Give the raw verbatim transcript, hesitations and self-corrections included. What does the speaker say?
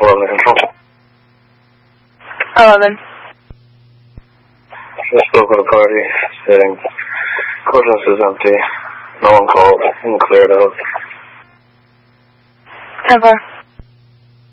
eleven control. eleven. Just spoke with a party, saying courthouse is empty, no one called, and cleared out. ten four.